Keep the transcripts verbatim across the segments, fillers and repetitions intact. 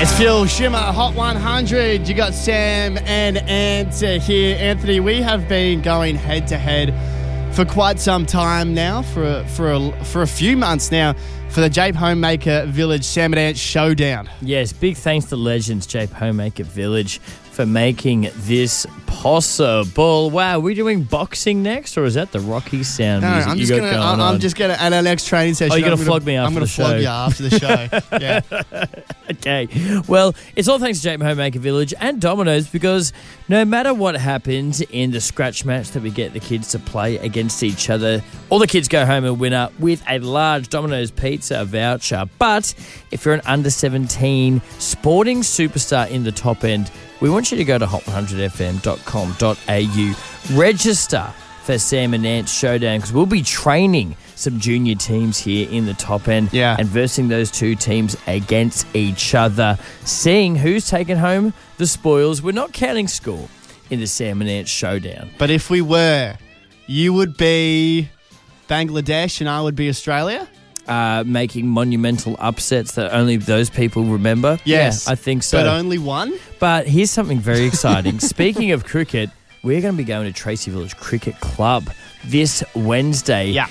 It's Phil Shimmer, Hot one hundred. You got Sam and Ant here. Anthony, we have been going head-to-head for quite some time now, for a, for a, for a few months now, for the Jape Homemaker Village Sam and Ant Showdown. Yes, big thanks to Legends Jape Homemaker Village for making this possible. Wow, are we doing boxing next, or is that the Rocky sound No, music I'm you just got gonna, going I'm, on? I'm just going to, at our next training session, Oh, you're going I'm to flog me after I'm gonna the show. flog you after the show. Yeah. Okay, well, it's all thanks to Jape Homemaker Village and Domino's, because no matter what happens in the scratch match that we get the kids to play against each other, all the kids go home a winner with a large Domino's pizza voucher. But if you're an under seventeen sporting superstar in the top end, we want you to go to hot one hundred f m dot com dot a u, register for Sam and Ant's Showdown, because we'll be training some junior teams here in the top end, Yeah. and versing those two teams against each other, seeing who's taken home the spoils. We're not counting score in the Sam and Ant Showdown. But if we were, you would be Bangladesh and I would be Australia? Uh, making monumental upsets that only those people remember. Yes. Yeah, I think so. But only one? But here's something very exciting. Speaking of cricket, we're going to be going to Tracy Village Cricket Club this Wednesday. Yeah.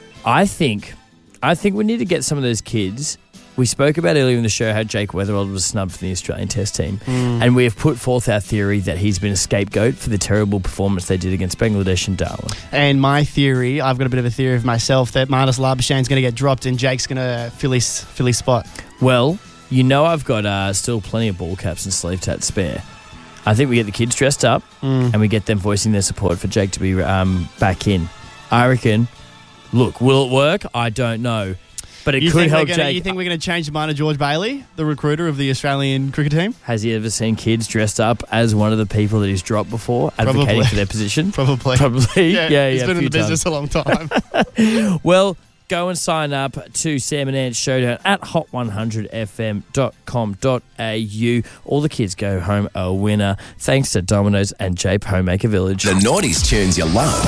I think, I think we need to get some of those kids. We spoke about earlier in the show how Jake Weatherald was snubbed from the Australian Test team. Mm. And we have put forth our theory that he's been a scapegoat for the terrible performance they did against Bangladesh and Darwin. And my theory, I've got a bit of a theory of myself, that Marnus Labuschane's going to get dropped and Jake's going to fill his, fill his spot. Well, you know I've got uh, still plenty of ball caps and sleeve tats spare. I think we get the kids dressed up mm. and we get them voicing their support for Jake to be um, back in. I reckon, look, will it work? I don't know. But it you could think help gonna, Jake. You think we're going to change the mind of George Bailey, the recruiter of the Australian cricket team? Has he ever seen kids dressed up as one of the people that he's dropped before, advocating Probably. for their position? Probably. Probably. Yeah, yeah. He's yeah, been a in the few business times. a long time. Well, go and sign up to Sam and Ant's Showdown at hot one hundred f m dot com dot a u. All the kids go home a winner, thanks to Domino's and Jape Homemaker Village. The noughties tunes you love.